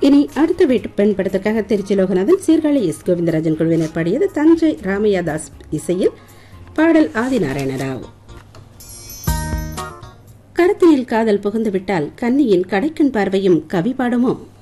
இனி அடுத்த வீட்டு பெண் படத்திற்காக திருச்சி லோகநாதன் சீர்காழி எஸ் கோவிந்தராஜன் குழுவினர் பாடியது. தஞ்சை ராமையா தாஸ் இசையில் பாடல் ஆதிநாராயணராவ். கருத்தினில் காதல் புகுந்துவிட்டால் கன்னியின் கடைக்கண் பார்வையும் கவி பாடுமோ?